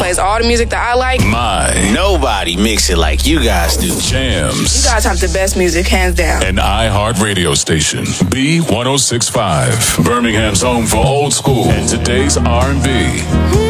plays all the music that I like. Nobody mix it like you guys do. Jams. You guys have the best music, hands down. An iHeart radio station. B1065. Birmingham's home for old school and today's R&B.